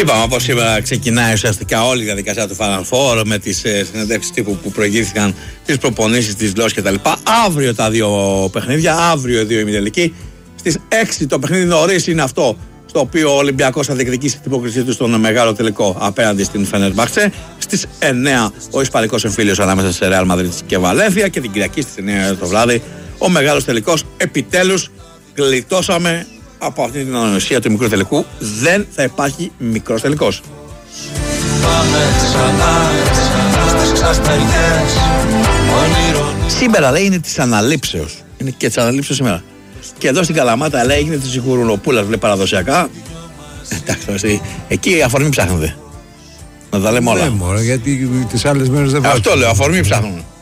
Είπαμε από σήμερα ξεκινάει ουσιαστικά όλη η διαδικασία του Final Four με τις συνεντεύξεις τύπου που προηγήθηκαν, τις προπονήσεις, τις γλώσσες κτλ. Αύριο τα δύο παιχνίδια, αύριο οι δύο ημιτελικοί. Στις 6 το παιχνίδι νωρίς είναι αυτό, στο οποίο ο Ολυμπιακός θα διεκδικήσει την υπόκρισή του στον μεγάλο τελικό απέναντι στην Φενερμπάχτσε. Στις 9 ο Ισπανικός εμφύλιος ανάμεσα σε Ρεάλ Μαδρίτης και Βαλένθια. Και την Κυριακή στις 9 το βράδυ ο μεγάλος τελικός. Επιτέλους γλιτώσαμε από αυτή την ανοησία του μικρού τελικού. Δεν θα υπάρχει μικρός τελικός. Σήμερα λέει είναι της αναλήψεως. Είναι και της αναλήψεως σήμερα. Και εδώ στην Καλαμάτα λέει γίνεται της Γουρουνοπούλας, λέει παραδοσιακά. Εντάξει, εκεί αφορμή ψάχνονται. Να τα λέμε όλα. Ναι, μόνο γιατί τις άλλες μέρες δεν Αυτό λέω, αφορμή ψάχνουν.